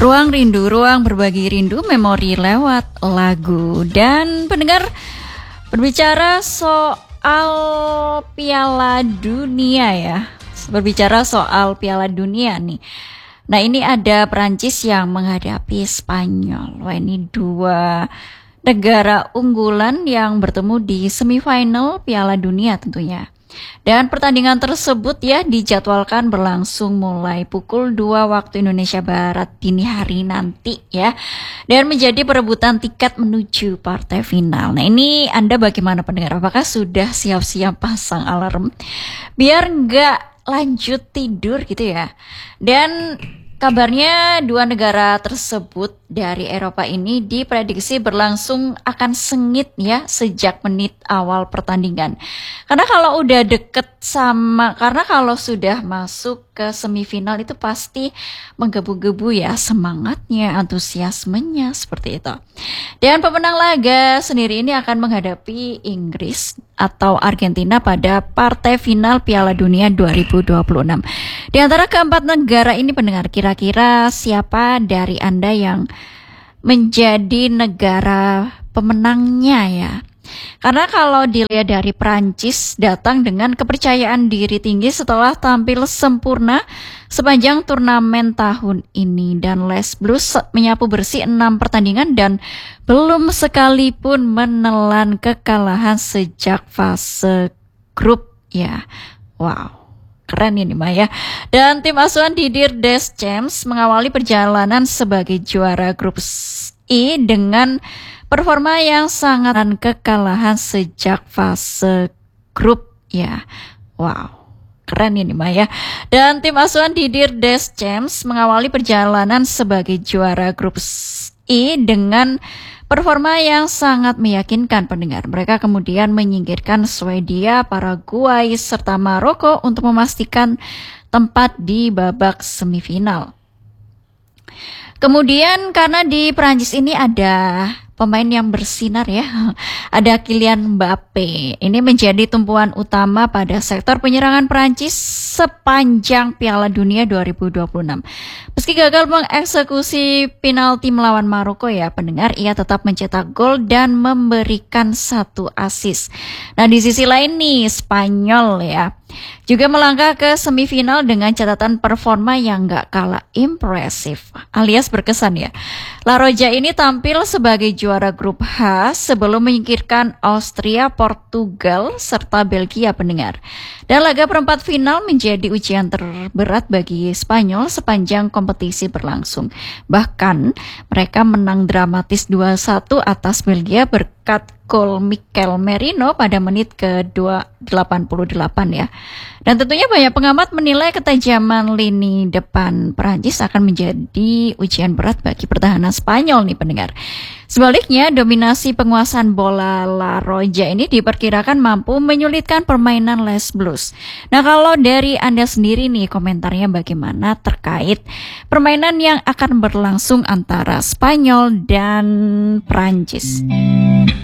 Ruang Rindu, ruang berbagi rindu, memori lewat lagu. Dan pendengar, berbicara soal Piala Dunia ya. Berbicara soal Piala Dunia nih. Nah, ini ada Prancis yang menghadapi Spanyol. Wah, ini dua negara unggulan yang bertemu di semifinal Piala Dunia tentunya. Dan pertandingan tersebut ya dijadwalkan berlangsung mulai pukul 2 waktu Indonesia Barat dini hari nanti ya. Dan menjadi perebutan tiket menuju partai final. Nah, ini Anda bagaimana pendengar? Apakah sudah siap-siap pasang alarm biar nggak lanjut tidur gitu ya? Dan kabarnya dua negara tersebut dari Eropa ini diprediksi berlangsung akan sengit ya sejak menit awal pertandingan. Karena kalau sudah masuk ke semifinal itu pasti menggebu-gebu ya semangatnya, antusiasmenya seperti itu. Dan pemenang laga sendiri ini akan menghadapi Inggris atau Argentina pada partai final Piala Dunia 2026. Di antara keempat negara ini pendengar, kira-kira siapa dari Anda yang menjadi negara pemenangnya ya? Karena kalau dilihat dari Prancis datang dengan kepercayaan diri tinggi setelah tampil sempurna sepanjang turnamen tahun ini. Dan Les Blues menyapu bersih 6 pertandingan dan belum sekalipun menelan kekalahan sejak fase grup ya. Wow. Keren ini Maya ya. Dan tim asuhan Didier Deschamps mengawali perjalanan sebagai juara grup I dengan performa yang sangat dan kekalahan sejak fase grup ya. Wow. Keren ini Maya ya. Dan tim asuhan Didier Deschamps mengawali perjalanan sebagai juara grup I dengan performa yang sangat meyakinkan pendengar. Mereka kemudian menyingkirkan Swedia, Paraguay, serta Maroko untuk memastikan tempat di babak semifinal. Kemudian karena di Prancis ini ada pemain yang bersinar ya, ada Kylian Mbappe. Ini menjadi tumpuan utama pada sektor penyerangan Prancis sepanjang Piala Dunia 2026. Meski gagal mengeksekusi penalti melawan Maroko ya pendengar, ia tetap mencetak gol dan memberikan 1 assist. Nah, di sisi lain nih Spanyol ya juga melangkah ke semifinal dengan catatan performa yang gak kalah impresif alias berkesan ya. La Roja ini tampil sebagai juara grup H sebelum menyingkirkan Austria, Portugal, serta Belgia pendengar. Dan laga perempat final menjadi ujian terberat bagi Spanyol sepanjang kompetisi berlangsung. Bahkan mereka menang dramatis 2-1 atas Belgia berkat gol Mikel Merino pada menit ke-88 ya. Dan tentunya banyak pengamat menilai ketajaman lini depan Perancis akan menjadi ujian berat bagi pertahanan Spanyol nih pendengar. Sebaliknya, dominasi penguasaan bola La Roja ini diperkirakan mampu menyulitkan permainan Les Blues. Nah, kalau dari Anda sendiri nih komentarnya bagaimana terkait permainan yang akan berlangsung antara Spanyol dan Perancis?